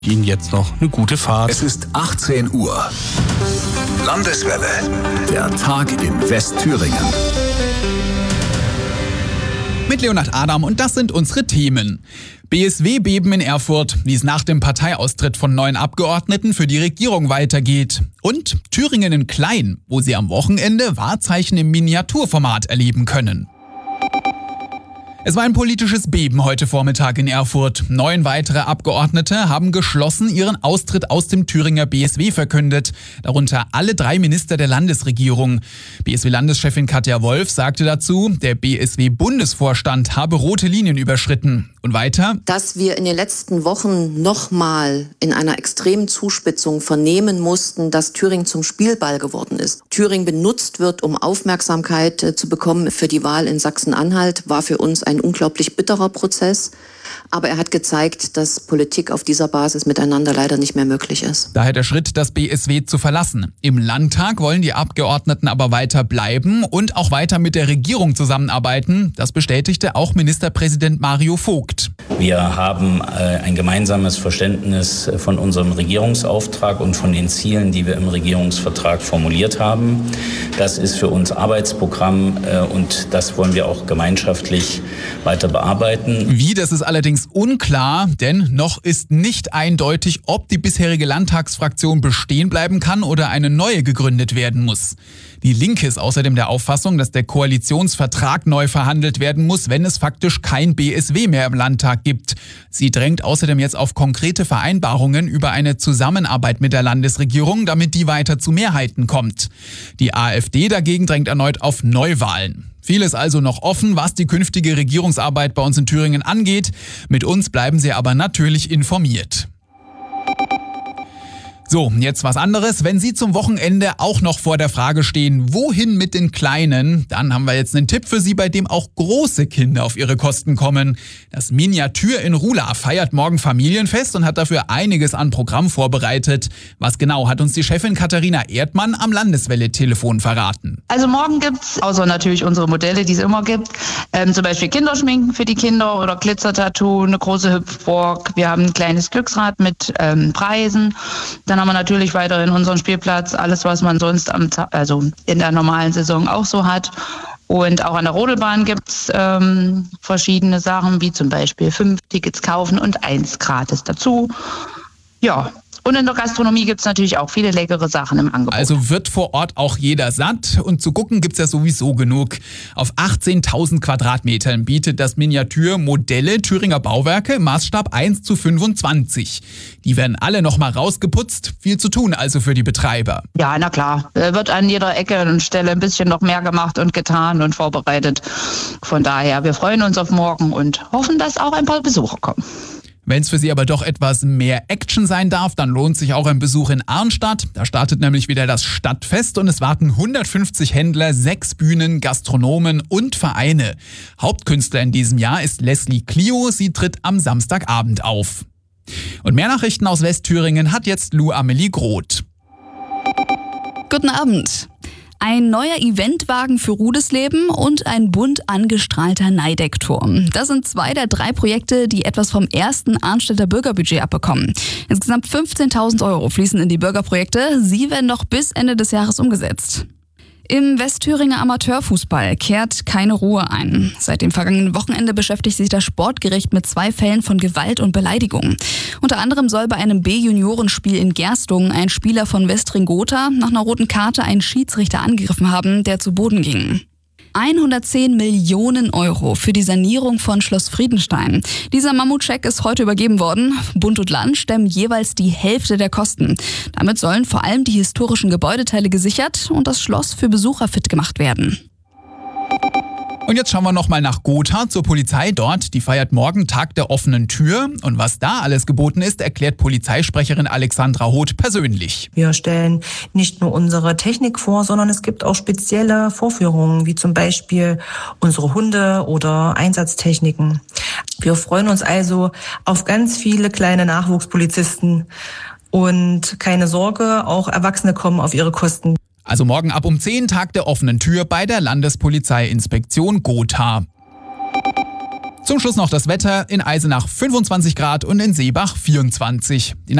Ihnen jetzt noch eine gute Fahrt. Es ist 18 Uhr. Landeswelle. Der Tag in Westthüringen. Mit Leonhard Adam und das sind unsere Themen. BSW-Beben in Erfurt, wie es nach dem Parteiaustritt von 9 Abgeordneten für die Regierung weitergeht. Und Thüringen in klein, wo Sie am Wochenende Wahrzeichen im Miniaturformat erleben können. Es war ein politisches Beben heute Vormittag in Erfurt. 9 weitere Abgeordnete haben geschlossen ihren Austritt aus dem Thüringer BSW verkündet. Darunter alle 3 Minister der Landesregierung. BSW-Landeschefin Katja Wolf sagte dazu, der BSW-Bundesvorstand habe rote Linien überschritten. Und weiter: Dass wir in den letzten Wochen nochmal in einer extremen Zuspitzung vernehmen mussten, dass Thüringen zum Spielball geworden ist. Thüringen benutzt wird, um Aufmerksamkeit zu bekommen für die Wahl in Sachsen-Anhalt, war für uns ein unglaublich bitterer Prozess. Aber er hat gezeigt, dass Politik auf dieser Basis miteinander leider nicht mehr möglich ist. Daher der Schritt, das BSW zu verlassen. Im Landtag wollen die Abgeordneten aber weiter bleiben und auch weiter mit der Regierung zusammenarbeiten. Das bestätigte auch Ministerpräsident Mario Vogt. Wir haben ein gemeinsames Verständnis von unserem Regierungsauftrag und von den Zielen, die wir im Regierungsvertrag formuliert haben. Das ist für uns Arbeitsprogramm und das wollen wir auch gemeinschaftlich weiter bearbeiten. Wie, das ist allerdings unklar, denn noch ist nicht eindeutig, ob die bisherige Landtagsfraktion bestehen bleiben kann oder eine neue gegründet werden muss. Die Linke ist außerdem der Auffassung, dass der Koalitionsvertrag neu verhandelt werden muss, wenn es faktisch kein BSW mehr im Landtag gibt. Sie drängt außerdem jetzt auf konkrete Vereinbarungen über eine Zusammenarbeit mit der Landesregierung, damit die weiter zu Mehrheiten kommt. Die AfD dagegen drängt erneut auf Neuwahlen. Vieles also noch offen, was die künftige Regierungsarbeit bei uns in Thüringen angeht. Mit uns bleiben Sie aber natürlich informiert. So, jetzt was anderes. Wenn Sie zum Wochenende auch noch vor der Frage stehen, wohin mit den Kleinen, dann haben wir jetzt einen Tipp für Sie, bei dem auch große Kinder auf ihre Kosten kommen. Das Miniatür in Rula feiert morgen Familienfest und hat dafür einiges an Programm vorbereitet. Was genau, hat uns die Chefin Katharina Erdmann am Landeswelle-Telefon verraten. Also morgen gibt's, außer natürlich unsere Modelle, die es immer gibt, zum Beispiel Kinderschminken für die Kinder oder Glitzertattoo, eine große Hüpfburg. Wir haben ein kleines Glücksrad mit Preisen. Dann haben wir natürlich weiterhin unseren Spielplatz, alles, was man sonst in der normalen Saison auch so hat. Und auch an der Rodelbahn gibt's verschiedene Sachen, wie zum Beispiel 5 Tickets kaufen und 1 gratis dazu. Ja. Und in der Gastronomie gibt's natürlich auch viele leckere Sachen im Angebot. Also wird vor Ort auch jeder satt und zu gucken gibt's ja sowieso genug. Auf 18.000 Quadratmetern bietet das Miniatur Modelle Thüringer Bauwerke im Maßstab 1:25. Die werden alle nochmal rausgeputzt. Viel zu tun also für die Betreiber. Ja, na klar. Wird an jeder Ecke und Stelle ein bisschen noch mehr gemacht und getan und vorbereitet. Von daher, wir freuen uns auf morgen und hoffen, dass auch ein paar Besucher kommen. Wenn es für Sie aber doch etwas mehr Action sein darf, dann lohnt sich auch ein Besuch in Arnstadt. Da startet nämlich wieder das Stadtfest und es warten 150 Händler, 6 Bühnen, Gastronomen und Vereine. Hauptkünstler in diesem Jahr ist Leslie Clio. Sie tritt am Samstagabend auf. Und mehr Nachrichten aus Westthüringen hat jetzt Lou Amelie Groth. Guten Abend. Ein neuer Eventwagen für Rudesleben und ein bunt angestrahlter Neideckturm. Das sind 2 der 3 Projekte, die etwas vom ersten Arnstädter Bürgerbudget abbekommen. Insgesamt 15.000 € fließen in die Bürgerprojekte. Sie werden noch bis Ende des Jahres umgesetzt. Im Westthüringer Amateurfußball kehrt keine Ruhe ein. Seit dem vergangenen Wochenende beschäftigt sich das Sportgericht mit 2 Fällen von Gewalt und Beleidigung. Unter anderem soll bei einem B-Juniorenspiel in Gerstungen ein Spieler von Westring-Gotha nach einer roten Karte einen Schiedsrichter angegriffen haben, der zu Boden ging. 110 Millionen € für die Sanierung von Schloss Friedenstein. Dieser Mammutscheck ist heute übergeben worden. Bund und Land stemmen jeweils die Hälfte der Kosten. Damit sollen vor allem die historischen Gebäudeteile gesichert und das Schloss für Besucher fit gemacht werden. Und jetzt schauen wir nochmal nach Gotha zur Polizei dort. Die feiert morgen Tag der offenen Tür. Und was da alles geboten ist, erklärt Polizeisprecherin Alexandra Hoth persönlich. Wir stellen nicht nur unsere Technik vor, sondern es gibt auch spezielle Vorführungen, wie zum Beispiel unsere Hunde oder Einsatztechniken. Wir freuen uns also auf ganz viele kleine Nachwuchspolizisten. Und keine Sorge, auch Erwachsene kommen auf ihre Kosten. Also morgen ab um 10 Tag der offenen Tür bei der Landespolizeiinspektion Gotha. Zum Schluss noch das Wetter: in Eisenach 25 Grad und in Seebach 24.